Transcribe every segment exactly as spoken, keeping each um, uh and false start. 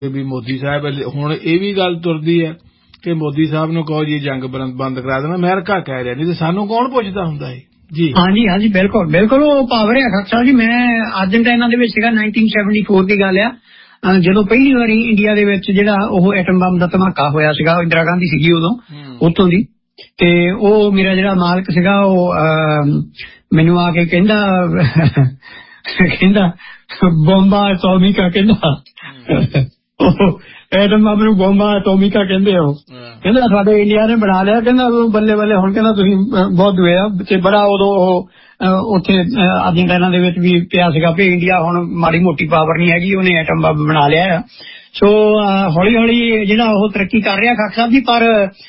ਵੀ ਮੋਦੀ ਸਾਹਿਬ ਹੁਣ ਇਹ ਵੀ ਗੱਲ ਤੁਰਦੀ ਹੈ ਕਿ ਮੋਦੀ ਸਾਹਿਬ ਨੂੰ ਕਹੋ ਜੀ ਜੰਗ ਬੰਦ ਕਰਾ ਦੇਣਾ, ਅਮਰੀਕਾ ਕਹਿ ਰਿਹਾ, ਨਹੀਂ ਤੇ ਸਾਨੂੰ ਕੌਣ ਪੁੱਛਦਾ ਹੁੰਦਾ ਹੈ ਜੀ। ਹਾਂਜੀ ਹਾਂਜੀ ਬਿਲਕੁਲ ਬਿਲਕੁਲ ਉਹ ਪਾਵਰ ਹੈ ਖੱਟਰ ਸਾਹਿਬ ਜੀ। ਮੈਂ ਅਰਜਨਟਾਈਨਾ ਦੇ ਵਿੱਚ ਸੀਗਾ ਨਾਈਨਟੀਨ ਸੈਵਨਟੀ ਫੋਰ ਦੀ ਗੱਲ ਆ, ਜਦੋਂ ਪਹਿਲੀ ਵਾਰੀ ਇੰਡੀਆ ਦੇ ਵਿੱਚ ਜਿਹੜਾ ਉਹ ਐਟਮ ਬੰਬ ਦਾ ਧਮਾਕਾ ਹੋਇਆ ਸੀਗਾ, ਇੰਦਰਾ ਗਾਂਧੀ ਸੀਗੀ ਉਦੋਂ ਉੱਥੋਂ ਦੀ, ਤੇ ਉਹ ਮੇਰਾ ਜਿਹੜਾ ਮਾਲਕ ਸੀਗਾ ਉਹ ਮੈਨੂੰ ਆ ਕੇ ਕਹਿੰਦਾ ਕਹਿੰਦਾ ਬੰਬਾ ਐਟੋਮਿਕਾ, ਕਹਿੰਦਾ ਐਟਮ ਬੰਬ ਨੂੰ ਬੰਬਾ ਐਟੋਮਿਕਾ ਕਹਿੰਦੇ ਉਹ, ਕਹਿੰਦਾ ਸਾਡੇ ਇੰਡੀਆ ਨੇ ਬਣਾ ਲਿਆ, ਕਹਿੰਦਾ ਬੱਲੇ ਬੱਲੇ ਹੁਣ ਕਹਿੰਦਾ ਤੁਸੀਂ ਬਹੁਤ ਦੁਏ ਆ। ਤੇ ਬੜਾ ਉਦੋਂ ਉਹ ਉੱਥੇ ਅਰਜਨਟਾਈਨਾ ਦੇ ਵਿੱਚ ਵੀ ਪਿਆ ਸੀਗਾ ਵੀ ਇੰਡੀਆ ਹੁਣ ਮਾੜੀ ਮੋਟੀ ਪਾਵਰ ਨਹੀਂ ਹੈਗੀ, ਉਹਨੇ ਐਟਮ ਬੰਬ ਬਣਾ ਲਿਆ ਆ। ਸੋ ਹੌਲੀ ਹੌਲੀ ਜਿਹੜਾ ਉਹ ਤਰੱਕੀ ਕਰ ਰਿਹਾ ਖਾਕ ਸਾਹਿਬ ਜੀ। ਪਰ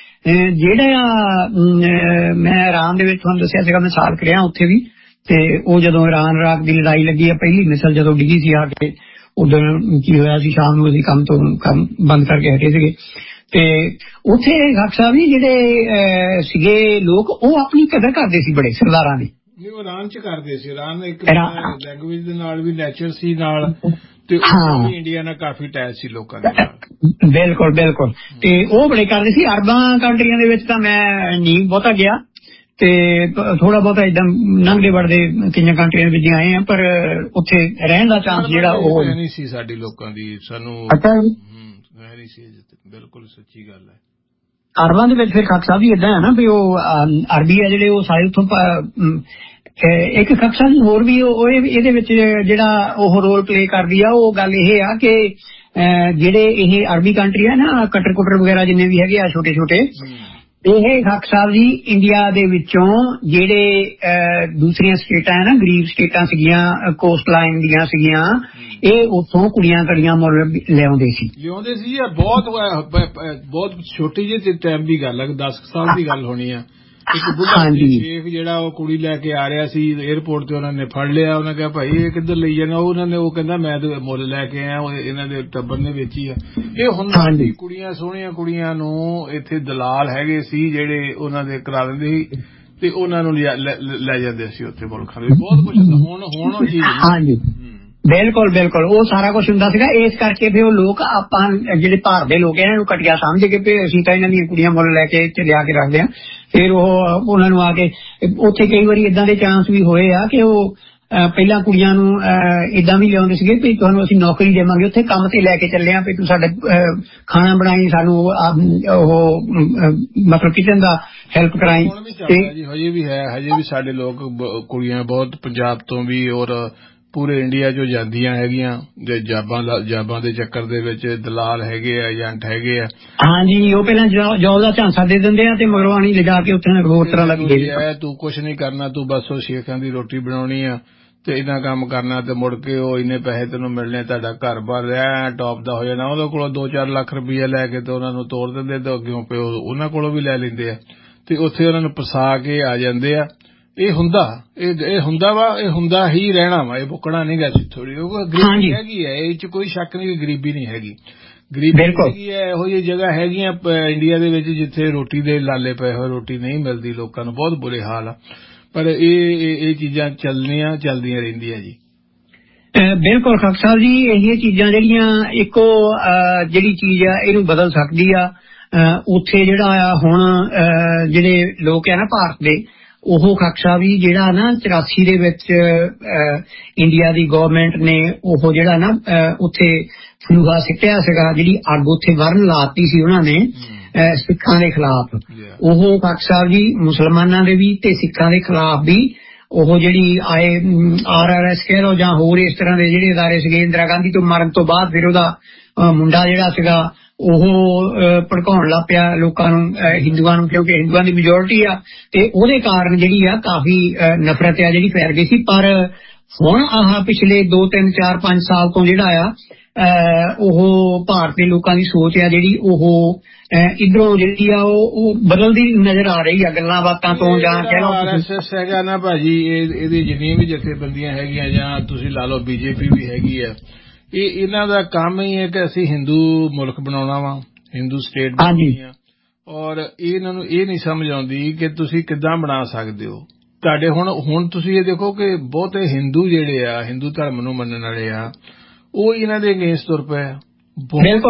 ਜਿਹੜਾ ਮੈਂ ਇਰਾਨ ਦੇ ਵਿੱਚ ਤੁਹਾਨੂੰ ਦੱਸਿਆ ਸੀਗਾ, ਮੈਂ ਸਾਲ ਰਿਹਾ ਉੱਥੇ ਵੀ, ਤੇ ਉਹ ਜਦੋਂ ਇਰਾਨ ਇਰਾਕ ਦੀ ਲੜਾਈ ਲੱਗੀ ਆ, ਪਹਿਲੀ ਮਿਸਲ ਜਦੋਂ ਡਿੱਗੀ ਸੀ ਆ ਕੇ, ਉਦੋਂ ਕੀ ਹੋਇਆ ਸੀ, ਸ਼ਾਮ ਨੂੰ ਅਸੀਂ ਕੰਮ ਤੋਂ ਕੰਮ ਬੰਦ ਕਰਕੇ ਹਟੇ ਸੀਗੇ, ਤੇ ਉੱਥੇ ਖਾਕ ਸਾਹਿਬ ਜੀ ਜਿਹੜੇ ਸੀਗੇ ਲੋਕ ਉਹ ਆਪਣੀ ਕਦਰ ਕਰਦੇ ਸੀ ਬੜੇ ਸਰਦਾਰਾਂ ਦੀ। ਉਹ ਇਰਾਨ ਚ ਕਰਦੇ ਸੀ, ਇਰਾਨ ਇੱਕ ਲੈਂਗੁਏਜ ਦੇ ਨਾਲ ਵੀ ਨੇਚਰ ਸੀ ਨਾਲ, ਤੇ ਇੰਡੀਆ ਨਾਲ ਕਾਫੀ ਅਟੈਚ ਸੀ ਲੋਕਾਂ ਦੇ ਨਾਲ। ਬਿਲਕੁਲ ਬਿਲਕੁਲ, ਤੇ ਉਹ ਬੜੇ ਕਰਦੇ ਸੀ। ਅਰਬਾਂ ਕੰਟਰੀਆਂ ਦੇ ਵਿੱਚ ਤਾਂ ਮੈਂ ਨਹੀਂ ਬਹੁਤਾ ਗਿਆ, ਤੇ ਥੋੜਾ ਬਹੁਤਾ ਏਦਾਂ ਲੰਘਦੇ ਵੜਦੇ ਕਈਆਂ ਕੰਟਰੀਆਂ ਵਿੱਚ ਆਏ ਆ, ਪਰ ਉੱਥੇ ਰਹਿਣ ਦਾ ਚਾਂਸ ਜਿਹੜਾ ਉਹ ਨਹੀਂ ਸੀ ਸਾਡੀ ਲੋਕਾਂ ਦੀ, ਸਾਨੂੰ ਨਹੀਂ ਸੀ। ਬਿਲਕੁਲ ਸੱਚੀ ਗੱਲ ਹੈ। ਅਰਬਾਂ ਦੇ ਵਿੱਚ ਫਿਰ ਖਾਕ ਸਾਹਿਬ ਵੀ ਏਦਾਂ ਹੈ ਨਾ ਵੀ ਉਹ ਅਰਬੀ ਆ ਜਿਹੜੇ ਉਹ ਸਾਰੇ ਉੱਥੋਂ ਇੱਕ ਖਾਕ ਸਾਹਿਬ ਹੋਰ ਵੀ ਉਹ ਇਹਦੇ ਵਿੱਚ ਜਿਹੜਾ ਉਹ ਰੋਲ ਪਲੇ ਕਰਦੀ ਆ, ਉਹ ਗੱਲ ਇਹ ਆ ਕਿ ਜਿਹੜੇ ਇਹ ਅਰਬੀ ਕੰਟਰੀ ਆ ਨਾ, ਕਟਰ ਕੁਟਰ ਵਗੈਰਾ ਜਿੰਨੇ ਵੀ ਹੈਗੇ ਆ ਛੋਟੇ ਛੋਟੇ, ਇਹ ਖਾਕ ਸਾਹਿਬ ਜੀ ਇੰਡੀਆ ਦੇ ਵਿੱਚੋਂ ਜਿਹੜੇ ਦੂਸਰੀਆਂ ਸਟੇਟਾਂ ਹੈ ਨਾ, ਗਰੀਬ ਸਟੇਟਾਂ ਸੀਗੀਆਂ, ਕੋਸਟ ਲਾਈਨ ਦੀਆਂ ਸੀਗੀਆਂ, ਇਹ ਉੱਥੋਂ ਕੁੜੀਆਂ ਕੜੀਆਂ ਮੁੱਲ ਲਿਆਉਂਦੇ ਸੀ ਲਿਆਉਂਦੇ ਸੀ ਬਹੁਤ ਬਹੁਤ ਛੋਟੀ ਜਿਹੀ ਟਾਈਮ ਦੀ ਗੱਲ ਹੈ, ਦਸ ਸਾਲ ਦੀ ਗੱਲ ਹੋਣੀ ਆ। ਇੱਕ ਬੁੱਢਾ ਸ਼ੇਖ ਜਿਹੜਾ ਉਹ ਕੁੜੀ ਲੈ ਕੇ ਆ ਰਿਹਾ ਸੀ ਏਅਰਪੋਰਟ ਤੇ, ਉਹਨਾਂ ਨੇ ਫੜ ਲਿਆ, ਉਹਨਾਂ ਕਿਹਾ ਭਾਈ ਇਹ ਕਿੱਧਰ ਲਈ ਜਾਣਾ, ਉਹਨਾਂ ਨੇ ਉਹ ਕਹਿੰਦਾ ਮੈਂ ਤੇ ਮੁੱਲ ਲੈ ਕੇ ਆਇਆ, ਇਹਨਾਂ ਦੇ ਟੱਬਰ ਨੇ ਵੇਚੀ ਆ। ਇਹ ਹੁੰਦਾ ਸੀ ਕੁੜੀਆਂ ਸੋਹਣੀਆਂ ਕੁੜੀਆਂ ਨੂੰ ਇੱਥੇ ਦਲਾਲ ਹੈਗੇ ਸੀ ਜਿਹੜੇ ਉਹਨਾਂ ਦੇ ਕਰਾ ਦਿੰਦੇ ਸੀ, ਤੇ ਉਹਨਾਂ ਨੂੰ ਲੈ ਜਾਂਦੇ ਸੀ ਉੱਥੇ ਮੁਲਕਾਂ ਦੇ। ਬਹੁਤ ਕੁਛ ਹੁਣ ਹੁਣ ਉਹ ਚੀਜ਼ ਬਿਲਕੁਲ ਬਿਲਕੁਲ ਉਹ ਸਾਰਾ ਕੁਛ ਹੁੰਦਾ ਸੀਗਾ। ਇਸ ਕਰਕੇ ਫਿਰ ਉਹ ਲੋਕ ਆਪਾਂ ਜਿਹੜੇ ਭਾਰਤ ਦੇ ਲੋਕ ਇਹਨਾਂ ਨੂੰ ਘਟੀਆ ਸਮਝ ਕੇ ਵੀ ਅਸੀਂ ਤਾਂ ਇਹਨਾਂ ਦੀਆਂ ਕੁੜੀਆਂ ਮੁੱਲ ਲੈ ਕੇ ਲਿਆ ਕੇ ਰੱਖਦੇ ਹਾਂ। ਫਿਰ ਉਹ ਉਹਨਾਂ ਨੂੰ ਆ ਕੇ ਉੱਥੇ ਕਈ ਵਾਰੀ ਏਦਾਂ ਦੇ ਚਾਂਸ ਵੀ ਹੋਏ ਆ ਕਿ ਉਹ ਪਹਿਲਾਂ ਕੁੜੀਆਂ ਨੂੰ ਏਦਾਂ ਵੀ ਲਿਆਉਂਦੇ ਸੀਗੇ ਵੀ ਤੁਹਾਨੂੰ ਅਸੀਂ ਨੌਕਰੀ ਦੇਵਾਂਗੇ, ਉੱਥੇ ਕੰਮ ਤੇ ਲੈ ਕੇ ਚੱਲੇ ਆ ਵੀ ਤੂੰ ਸਾਡੇ ਖਾਣਾ ਬਣਾਈ, ਸਾਨੂੰ ਉਹ ਮਤਲਬ ਕਿਚਨ ਦਾ ਹੈਲਪ ਕਰਾਈ। ਹਜੇ ਵੀ ਹੈ, ਹਜੇ ਵੀ ਸਾਡੇ ਲੋਕ ਕੁੜੀਆਂ ਬਹੁਤ ਪੰਜਾਬ ਤੋਂ ਵੀ ਔਰ ਪੂਰੇ ਇੰਡੀਆ ਚੋਂ ਜਾਂਦੀਆਂ ਹੈਗੀਆਂ, ਜਾਬਾਂ ਜਾਬਾਂ ਦੇ ਚੱਕਰ ਦੇ ਵਿੱਚ ਦਲਾਲ ਹੈਗੇ ਆ, ਏਜੰਟ ਹੈਗੇ ਆ। ਹਾਂਜੀ, ਉਹ ਪਹਿਲਾਂ ਜੋਬ ਦਾ ਝਾਂਸਾ ਦੇ ਦਿੰਦੇ ਆ ਤੇ ਮਗਰੋਂ ਆਣੀ ਲਿਜਾ ਕੇ ਉੱਥੇ ਹੋਰ ਤਰ੍ਹਾਂ ਦਾ ਵੀ ਤੂੰ ਕੁਛ ਨਹੀਂ ਕਰਨਾ, ਤੂੰ ਬਸ ਉਹ ਸ਼ੇਖਾਂ ਦੀ ਰੋਟੀ ਬਣਾਉਣੀ ਆ ਤੇ ਇੰਨਾ ਕੰਮ ਕਰਨਾ, ਤੇ ਮੁੜ ਕੇ ਉਹ ਇੰਨੇ ਪੈਸੇ ਤੈਨੂੰ ਮਿਲਣੇ, ਤੁਹਾਡਾ ਘਰ ਬਾਰ ਰਹਿ ਟੌਪ ਦਾ ਹੋ ਜਾਣਾ। ਉਹਦੇ ਕੋਲੋਂ ਦੋ ਚਾਰ ਲੱਖ ਰੁਪਈਆ ਲੈ ਕੇ ਤੇ ਉਹਨਾਂ ਨੂੰ ਤੋੜ ਦਿੰਦੇ, ਤੇ ਅੱਗਿਓਂ ਪਿਓ ਉਹਨਾਂ ਕੋਲੋਂ ਵੀ ਲੈ ਲੈਂਦੇ ਆ, ਤੇ ਉੱਥੇ ਉਹਨਾਂ ਨੂੰ ਫਸਾ ਕੇ ਆ ਜਾਂਦੇ ਆ। ਇਹ ਹੁੰਦਾ ਇਹ ਇਹ ਹੁੰਦਾ ਵਾ, ਇਹ ਹੁੰਦਾ ਹੀ ਰਹਿਣਾ ਵਾ, ਇਹ ਮੁੱਕਣਾ ਨਹੀਂ ਗਾ ਸੀ। ਥੋੜੀ ਗਰੀਬੀ ਹੈਗੀ ਹੈ, ਇਹ ਚ ਕੋਈ ਸ਼ੱਕ ਨਹੀਂ, ਗਰੀਬੀ ਨਹੀਂ ਹੈਗੀ, ਗਰੀਬੀ ਹੈਗੀ ਹੈ। ਇਹੋ ਜਿਹੀ ਜਗ੍ਹਾ ਹੈਗੀਆਂ ਇੰਡੀਆ ਦੇ ਵਿੱਚ ਜਿੱਥੇ ਰੋਟੀ ਦੇ ਲਾਲੇ ਪਏ ਹੋਏ, ਰੋਟੀ ਨਹੀਂ ਮਿਲਦੀ ਲੋਕਾਂ ਨੂੰ, ਬਹੁਤ ਬੁਰੇ ਹਾਲ ਆ। ਪਰ ਇਹ ਇਹ ਚੀਜ਼ਾਂ ਚੱਲਣੀਆਂ ਚੱਲਦੀਆਂ ਰਹਿੰਦੀਆਂ ਜੀ। ਬਿਲਕੁਲ ਖਾਕ ਸਾਹਿਬ ਜੀ, ਇਹ ਚੀਜ਼ਾਂ ਜਿਹੜੀਆਂ ਇੱਕੋ ਜਿਹੜੀ ਚੀਜ਼ ਆ ਇਹਨੂੰ ਬਦਲ ਸਕਦੀ ਆ। ਉੱਥੇ ਜਿਹੜਾ ਆ ਹੁਣ ਜਿਹੜੇ ਲੋਕ ਆ ਨਾ ਭਾਰਤ ਦੇ, ਉਹ ਖਾਕ ਸਾਹਿਬ ਜੀ ਜਿਹੜਾ ਨਾ ਚੁਰਾਸੀ ਦੇ ਵਿੱਚ ਇੰਡੀਆ ਦੀ ਗੌਰਮੈਂਟ ਨੇ ਉਹ ਜਿਹੜਾ ਨਾ ਉੱਥੇ ਫਲੂਹਾ ਸਿੱਟਿਆ ਸੀਗਾ, ਜਿਹੜੀ ਅੱਗ ਉੱਥੇ ਵਰਨ ਲਾਤੀ ਸੀ ਉਹਨਾਂ ਨੇ ਸਿੱਖਾਂ ਦੇ ਖਿਲਾਫ। ਉਹ ਖਾਕ ਸਾਹਿਬ ਜੀ ਮੁਸਲਮਾਨਾਂ ਦੇ ਵੀ ਤੇ ਸਿੱਖਾਂ ਦੇ ਖਿਲਾਫ ਵੀ ਉਹ ਜਿਹੜੀ ਆਏ ਆਰ ਆਰ ਐਸ ਕਹਿ ਲਓ ਜਾਂ ਹੋਰ ਇਸ ਤਰ੍ਹਾਂ ਦੇ ਜਿਹੜੇ ਅਦਾਰੇ ਸੀਗੇ, ਇੰਦਰਾ ਗਾਂਧੀ ਤੋਂ ਮਰਨ ਤੋਂ ਬਾਅਦ ਫਿਰ ਉਹਦਾ ਮੁੰਡਾ ਜਿਹੜਾ ਸੀਗਾ ਉਹ ਭੜਕਾਉਣ ਲੱਗ ਪਿਆ ਲੋਕਾਂ ਨੂੰ, ਹਿੰਦੂਆਂ ਨੂੰ, ਕਿਉਂਕਿ ਹਿੰਦੂਆਂ ਦੀ ਮੈਜੋਰਿਟੀ ਆ, ਤੇ ਉਹਦੇ ਕਾਰਨ ਜਿਹੜੀ ਆ ਕਾਫੀ ਨਫ਼ਰਤ ਆ ਜਿਹੜੀ ਫੈਲ ਗਈ ਸੀ। ਪਰ ਹੁਣ ਆਹ ਪਿਛਲੇ ਦੋ ਤਿੰਨ ਚਾਰ ਪੰਜ ਸਾਲ ਤੋਂ ਜਿਹੜਾ ਆ ਉਹ ਭਾਰਤ ਦੇ ਲੋਕਾਂ ਦੀ ਸੋਚ ਆ ਜਿਹੜੀ ਉਹ ਇੱਧਰੋਂ ਜਿਹੜੀ ਆ ਉਹ ਬਦਲਦੀ ਨਜ਼ਰ ਆ ਰਹੀ ਆ ਗੱਲਾਂ ਬਾਤਾਂ ਤੋਂ, ਜਾਂ ਕਹਿ ਲਓ ਆਰ ਐਸ ਐਸ ਹੈਗਾ ਨਾ ਭਾਜੀ, ਇਹ ਇਹਦੀ ਜਿੰਨੀਆਂ ਵੀ ਜਥੇਬੰਦੀਆਂ ਹੈਗੀਆਂ, ਜਾਂ ਤੁਸੀਂ ਲਾ ਲਓ ਬੀਜੇਪੀ ਵੀ ਹੈਗੀ ਆ, ਇਹ ਇਹਨਾਂ ਦਾ ਕੰਮ ਹੀ ਹੈ ਕਿ ਅਸੀਂ ਹਿੰਦੂ ਮੁਲਕ ਬਣਾਉਣਾ ਵਾ, ਹਿੰਦੂ ਸਟੇਟ ਬਣਾਉਣੀ ਆ, ਔਰ ਇਹਨਾਂ ਨੂੰ ਇਹ ਨਹੀਂ ਸਮਝ ਆਉਂਦੀ ਕਿ ਤੁਸੀਂ ਕਿੱਦਾਂ ਬਣਾ ਸਕਦੇ ਹੋ। ਤੁਹਾਡੇ ਹੁਣ ਹੁਣ ਤੁਸੀਂ ਇਹ ਦੇਖੋ ਕਿ ਬਹੁਤੇ ਹਿੰਦੂ ਜਿਹੜੇ ਆ, ਹਿੰਦੂ ਧਰਮ ਨੂੰ ਮੰਨਣ ਵਾਲੇ ਆ, ਉਹ ਇਹਨਾਂ ਦੇ ਅਗੇਂਸਟ ਤੁਰ ਪਏ ਆ।